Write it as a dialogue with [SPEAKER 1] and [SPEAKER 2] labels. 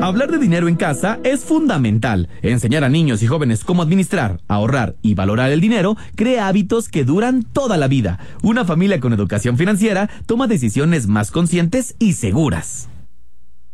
[SPEAKER 1] Hablar de dinero en casa es fundamental. Enseñar a niños y jóvenes cómo administrar, ahorrar y valorar el dinero crea hábitos que duran toda la vida. Una familia con educación financiera toma decisiones más conscientes y seguras.